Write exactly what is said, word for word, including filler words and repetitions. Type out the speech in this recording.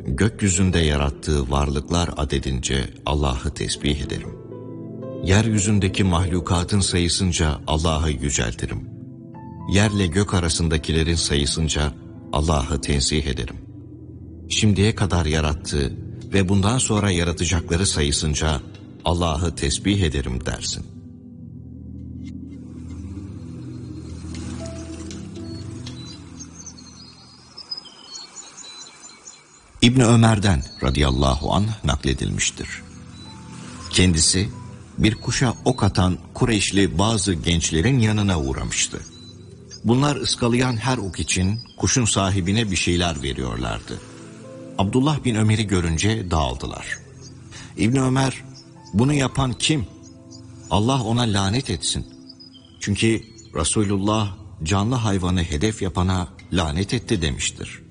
Gökyüzünde yarattığı varlıklar adedince Allah'ı tesbih ederim. Yeryüzündeki mahlukatın sayısınca Allah'ı yüceltirim. Yerle gök arasındakilerin sayısınca Allah'ı tenzih ederim. Şimdiye kadar yarattığı ve bundan sonra yaratacakları sayısınca Allah'ı tesbih ederim dersin. İbni Ömer'den radıyallahu anh nakledilmiştir. Kendisi bir kuşa ok atan Kureyşli bazı gençlerin yanına uğramıştı. Bunlar ıskalayan her ok için kuşun sahibine bir şeyler veriyorlardı. Abdullah bin Ömer'i görünce dağıldılar. İbni Ömer, bunu yapan kim? Allah ona lanet etsin. Çünkü Resulullah canlı hayvanı hedef yapana lanet etti demiştir.